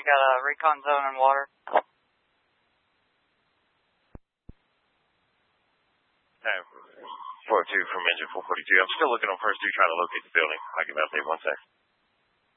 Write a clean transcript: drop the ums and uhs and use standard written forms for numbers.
got a recon zone in water. 402 from engine 442. I'm still looking on first 2 trying to locate the building. I'll give an update 1 sec.